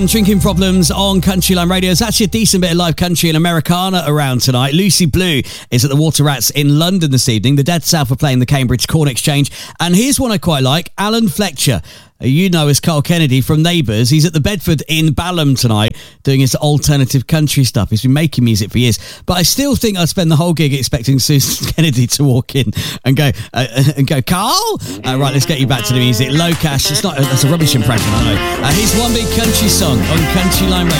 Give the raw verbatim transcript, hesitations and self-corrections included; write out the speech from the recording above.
Drinking Problems on Country Line Radio. There's actually a decent bit of live country and Americana around tonight. Lucy Blue is at the Water Rats in London this evening. The Dead South are playing the Cambridge Corn Exchange. And here's one I quite like. Alan Fletcher, you know as Carl Kennedy from Neighbours. He's at the Bedford in Balham tonight doing his alternative country stuff. He's been making music for years. But I still think I'd spend the whole gig expecting Susan Kennedy to walk in and go, uh, and go, Carl? Uh, right, let's get you back to the music. Low Cash. It's not, that's a rubbish impression, I know. Uh, here's one big country song on Country Line Radio.